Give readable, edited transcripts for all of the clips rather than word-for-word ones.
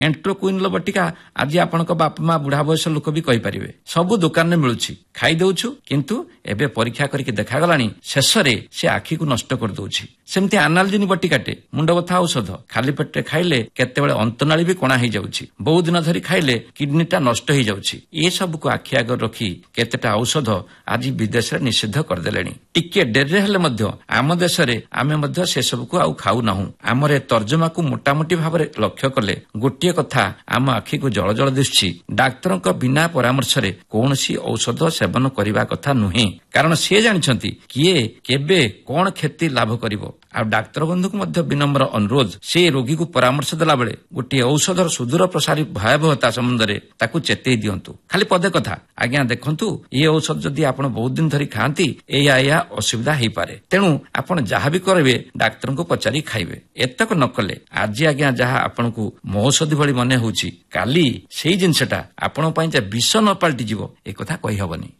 एंट्रोक्विन बटिका आज आपण बापा माँ बुढ़ा बयस लोक भी कहींपारे सबू दुकान में मिलूची खाईदे किंतु एबे परीक्षा करके देखागलानी शेष से आखि को नष्ट कर दउछि। सेमती एनालजिन बटिकाटे मुंड बथा औषध खाली पेटे खाइले केतेबेले अंतनाली भी कणा हो जाउछि बहुत दिन धरी खाइले किडनीटा नष्ट हो जाउछि। ए सब को आखि आगर रखी केतेटा औषध आज विदेश में निषिद्ध करदेलेनी। टिके डेरे हेले मध्य आम देश रे आमे मध्य से सब को आउ खाऊ नाहु। आमरे तर्जमा को मोटामोटी भाव में लक्ष्य कले गोटे कथा आम आखि को जल जल दिशुछि डाक्तर बिना परामर्श रे कौनसी औषध सेवन करने कथा नुहे कारण सी जानते किए केबे कौन क्षति लाभ करिवो। आ डाक्तर बंधु को मध्य विनम्र अनुरोध से रोगी को परामर्श देला बेले गोटे औषधर सुदूर प्रसारी भयावहता संबंध में ताकू चेतई दिंतु। खाली पदे कथा आज्ञा देखंतु ये औषध जदि आपण बहुत दिन धरी खाती या असुविधा हो पारे तेणु आपण जहाँ भी करेंगे डाक्तर को पचारि खाइबे। एतक न कले आज आज्ञा जहाँ आपण को महौषधि भली मने होउछि काली सेई जिनसटा आपण पई जे विष न पाल्टी जीवो ए कथा कहि हबनी।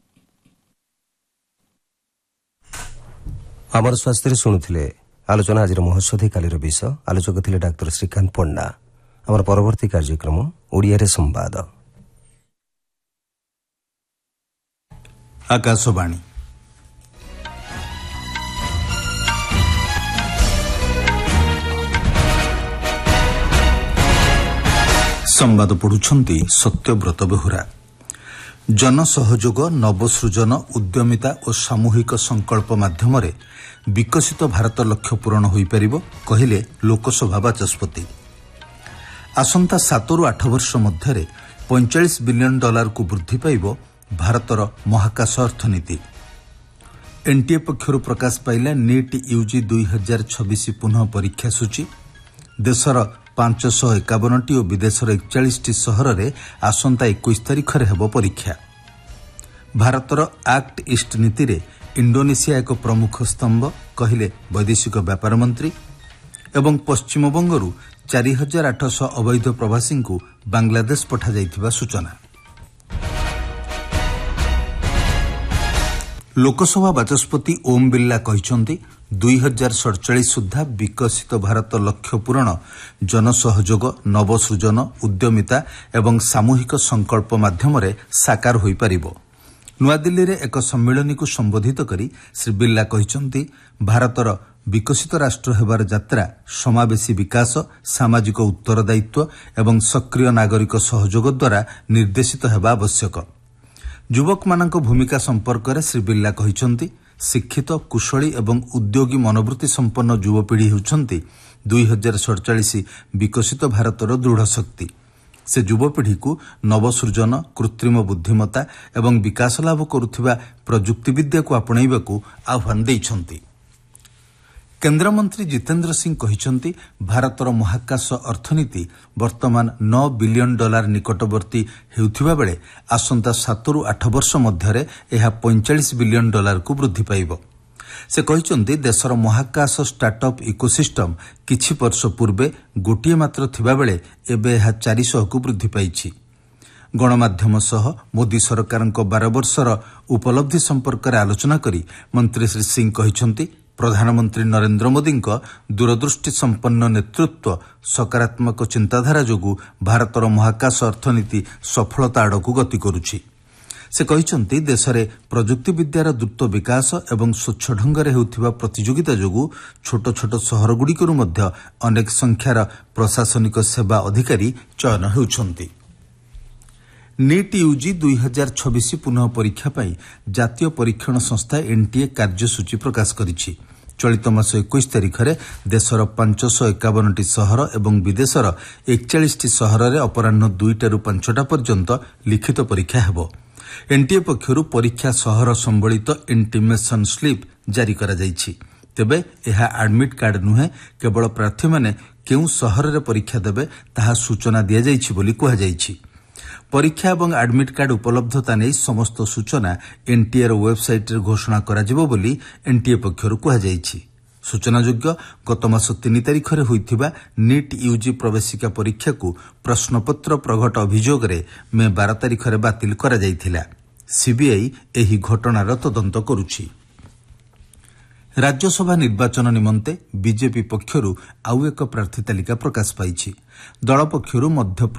आमर स्वास्थ्य शुणुथिले आलोचना आज महौषधि कालीर विष आलोचक थिले डाक्टर श्रीकांत पंडा। आमर परवर्ती कार्यक्रम ओडिया रे संवाद। आकाशवाणी संवाद पढ़ुछंती सत्यव्रत बेहुरा। जनसहयोग नवसृजन उद्यमिता और सामूहिक संकल्प माध्यम विकसित भारत लक्ष्य पूरण हो पारिबो कहिले लोकसभा बाचस्पति। आसंता 7 ରୁ 8 वर्ष मध्य 45 बिलियन डॉलर को वृद्धि पाइबो भारतर महाकाश अर्थनीति। एनटीए पक्षरु प्रकाश पाइला नीट यूजी 2026 पुनः परीक्षा सूची। देशर 551टी और विदेशर 41टी सहर में आसंता 21 तारिख रे हेबो परीक्षा। भारतर एक्ट ईस्ट नीति रे इंडोनेशिया एक प्रमुख स्तंभ कहिले वैदेशिक व्यापार मंत्री। एवं पश्चिमबंगरू 4800 अवैध प्रवासी को बांग्लादेश पठा जाइथिबा सूचना। लोकसभा बाचस्पति ओम बिर्ला कहिसंती 2047 सुधा विकसित भारत लक्ष्य पूरण जनसहयोग नवसृजन उद्यमिता एवं सामूहिक संकल्प माध्यम साकार होई पारिबो। नुआदिल्ली रे एक सम्मेलन को संबोधित करी श्री बिर्ला कहिसंती भारतर विकसित राष्ट्र हेबार यात्रा समावेशी विकास सामाजिक उत्तरदायित्व एवं सक्रिय नागरिक सहयोग द्वारा निर्देशित हेबा आवश्यक। युवक मानक भूमिका संपर्क में श्री बिर्ला कहिसंती शिक्षित कुशली एवं उद्योगी मनोवृत्ति संपन्न युवपीढ़ी होउछंती 2047 विकसित भारतर दृढ़ शक्ति। से युवपीढ़ी को नवसृजन कृत्रिम बुद्धिमत्ता एवं विकास लाभ करुथिबा प्रजुक्ति विद्या को आपणाइबाकू आह्वान दैछंती। केन्द्रमंत्री जितेन्द्र सिंह कहिसंती भारतर महाकाश अर्थनीति वर्तमान 9 बिलियन डॉलर निकटवर्ती हेउथिबा बेले आसंता 7 ରୁ 8 वर्ष मध्य यह 45 बिलियन डॉलर को वृद्धि पाइब। से कहिसंती देशर महाकाश स्टार्टअप इकोसिस्टम किछि वर्ष पूर्वे गोटिए मात्र थिबा बेले एबे यह 400 को वृद्धि पाइछि। गणमाध्यम सह मोदी सरकारक 12 वर्षर उपलब्धि संपर्क में आलोचना करी मंत्री श्री सिंह कहिसंती प्रधानमंत्री नरेंद्र मोदी दूरदृष्टि संपन्न नेतृत्व सकारात्मक चिंताधारा जोगु भारतर महाकाश अर्थनीति सफलता आड़कू गति करुछि। से कहिसंती देश में प्रजुक्ति विद्यार द्रुत विकास एवं स्वच्छ ढंग से हेउथिबा प्रतियोगिता जोगु छोट छोट सहरगुड़िकरू मध्य अनेक संख्यार प्रशासनिक सेवा अधिकारी चयन हेउछंती। नीट यूजी 2026 पुनः परीक्षा पाई जातीय परीक्षण संस्था एनटीए कार्यसूची प्रकाश करिछि। चलित मास 21 तारिख रे देशर 551टी सहर एवं विदेशर 41टी सहर रे अपराह्न 2टा ରୁ 5टा पर्यंत लिखित परीक्षा हेबो। एनटीए पक्षरु परीक्षा सहर संबलित इंटीमेशन स्लिप जारी करा जाइछि। तेबे एहा एडमिट कार्ड नुहे केवल प्रार्थी माने केउ सहर रे परीक्षा देबे ताहा सूचना दिया जाइछि बोली कहा जाइछि। परीक्षा एवं एडमिट कार्ड उपलब्धता नहीं समस्त सूचना एनटीए वेबसाइट रे घोषणा करा जिवो बोली एनटीए पक्षरु कहा जाइछि। सूचनायोग्य गत मास 3 तारिख रे होइथिबा नीट यूजी प्रवेशिका परीक्षा को प्रश्नपत्र प्रघट अभियोग रे मे 12 तारिख रे बातिल करा जाइथिला। सीबीआई एही घटनार तदंत करुछि। राज्यसभा निर्वाचन निमंते बीजेपी पक्षरू आउ एक प्रार्थी तालिका प्रकाश पाइछि। दल पक्षरू मध्य